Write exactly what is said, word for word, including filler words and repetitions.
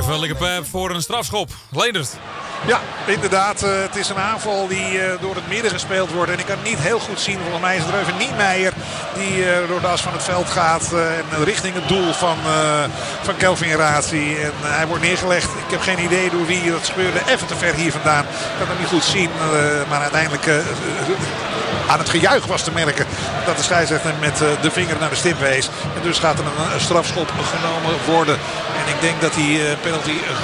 Geweldige pep voor een strafschop. Leendert. Ja, inderdaad. Uh, het is een aanval die uh, door het midden gespeeld wordt. En ik kan het niet heel goed zien. Volgens mij is het Reuven Niemeyer die uh, door de as van het veld gaat. Uh, en richting het doel van, uh, van Kelvin Razi. En uh, hij wordt neergelegd. Ik heb geen idee door wie dat gebeurde. Even te ver hier vandaan. Ik kan het niet goed zien. Uh, maar uiteindelijk... Uh, aan het gejuich was te merken dat de scheidsrechter met uh, de vinger naar de stip wees. En dus gaat er een, een strafschop genomen worden. En ik denk dat die uh, penalty